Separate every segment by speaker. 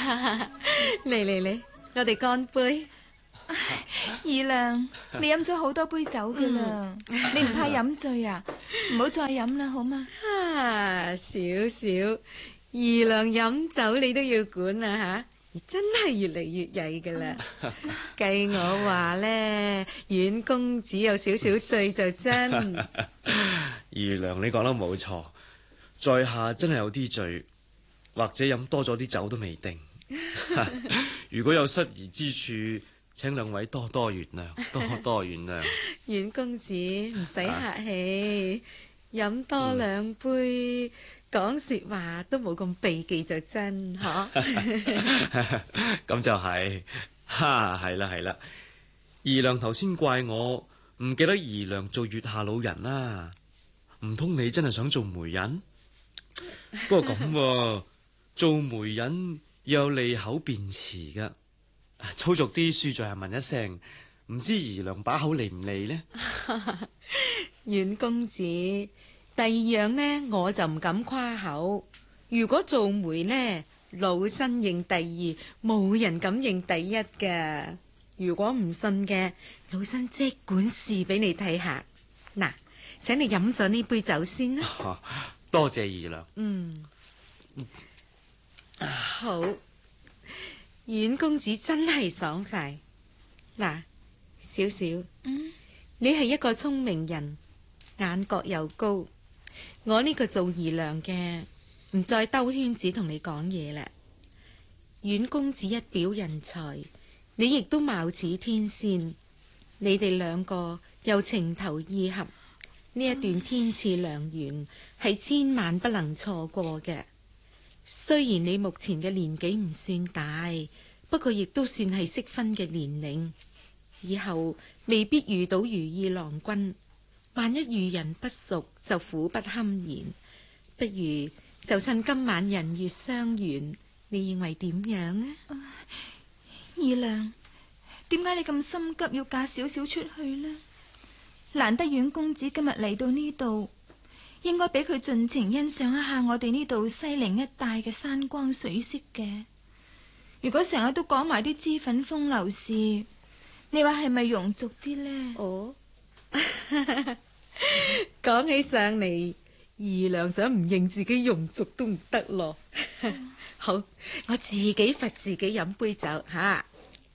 Speaker 1: 嚟，我哋乾杯。
Speaker 2: 二娘，你飲咗好多杯酒噶啦，你唔怕飲醉啊？唔好再飲啦，好嗎？
Speaker 1: 少少，二娘飲酒你都要管啊吓，你真係越嚟越曳噶啦。計我話呢，阮公子有少少醉就真。
Speaker 3: 二娘，你講得冇錯，在下真係有啲醉，或者飲多咗啲酒都未定。如果有失儀之處，請兩位多多原諒，多多原諒。
Speaker 1: 阮公子唔使客氣，飲多兩杯，講說話都冇咁避忌就真嗬。
Speaker 3: 咁就係，係啦。二娘頭先怪我唔記得二娘做月下老人啦，唔通你真係想做媒人？不過咁，做媒人要有利口辯詞噶。粗俗啲，恕在係問一聲，唔知二娘把口利唔利呢？
Speaker 1: 阮公子，第二樣呢，我就唔敢誇口。如果做媒呢，老身認第二，冇人敢認第一噶。如果唔信嘅，老身即管試俾你睇下。嗱，請你飲咗呢杯酒先啦。
Speaker 3: 多謝二娘。
Speaker 1: 好。阮公子真係爽快。嗱，少少，你係一個聰明人，眼角又高。我呢個做姨娘嘅，唔再兜圈子同你講嘢啦。阮公子一表人才，你亦都貌似天仙，你哋兩個又情投意合，呢一段天賜良緣係千萬不能錯過嘅。雖然你目前嘅年紀唔算大，不過亦都算係適婚嘅年齡，以後未必遇到如意郎君，萬一遇人不淑就苦不堪言。不如就趁今晚人月相圓，你認為點樣啊？
Speaker 2: 二娘，點解你咁心急要嫁少少出去呢？難得阮公子今日嚟到呢度，應該俾佢盡情欣賞一下我哋呢度西陵一帶嘅山光水色嘅。如果成日都講埋啲脂粉風流事，你話係咪庸俗啲呢？
Speaker 1: 哦，講起上嚟，二娘想唔認自己庸俗都唔得咯。好，我自己罰自己飲杯酒吓。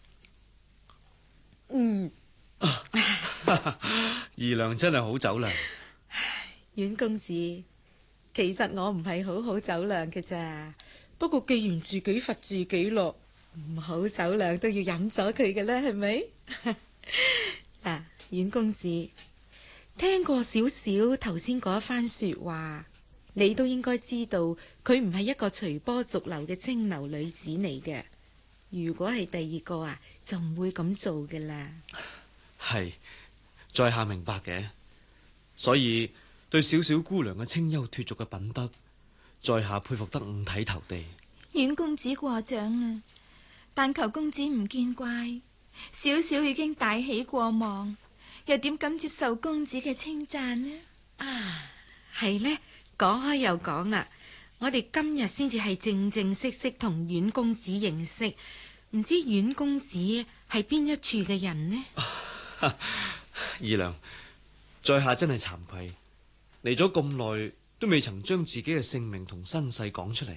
Speaker 3: 二娘真係好酒量。
Speaker 1: 阮公子，其實我唔係好酒量嘅咋，不過既然自己罰自己咯，唔好酒量都要飲咗佢嘅啦，係咪？嗱，阮公子，聽過少少頭先嗰一番說話，你都應該知道佢唔係一個隨波逐流嘅清流女子嚟嘅。如果係第二個啊，就唔會咁做嘅啦。
Speaker 3: 係，在下明白嘅，所以對小小姑娘嘅清幽脫俗嘅品德，在下佩服得五體投地。
Speaker 2: 阮公子過獎啦，但求公子唔見怪，小小已經大喜過望，又點敢接受公子嘅稱讚呢？
Speaker 1: 啊，係呢，講開又講啦，我哋今日先至係正正式式同阮公子認識，唔知阮公子係邊一處嘅人呢？
Speaker 3: 二娘，在下真係慚愧，嚟咗咁耐都未曾將自己嘅姓名同身世講出嚟。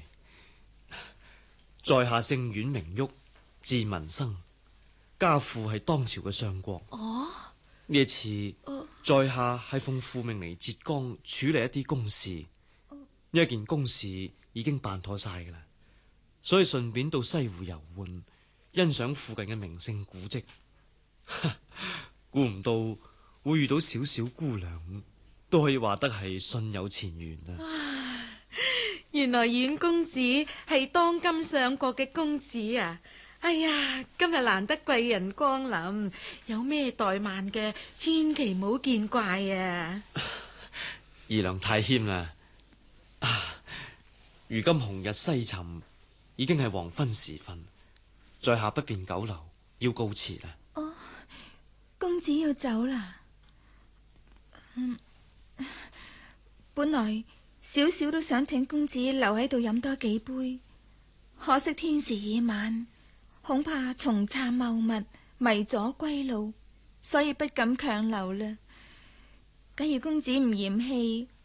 Speaker 3: 在下姓阮名旭，字文生，家父係當朝嘅相國。
Speaker 1: 哦，
Speaker 3: 呢一次，在下係奉父命嚟浙江處理一啲公事，呢一件公事已經辦妥晒噶啦，所以順便到西湖遊玩，欣賞附近嘅名勝古蹟。估唔到會遇到小小姑娘，都可以話得係順有前緣啊！
Speaker 1: 原來阮公子係當今相國嘅公子啊！哎呀，今日難得貴人光臨，有咩怠慢嘅，千祈唔好見怪啊！
Speaker 3: 二娘太謙啦！如今紅日西沉，已經係黃昏時分，在下不便久留，要告辭啦。
Speaker 2: 哦，公子要走啦。本來小小都想請公子留喺度飲多幾杯， 可惜天時已晚，恐怕蟲蟬謬物，迷咗歸路，所以不敢強留啦。假如公子唔嫌棄，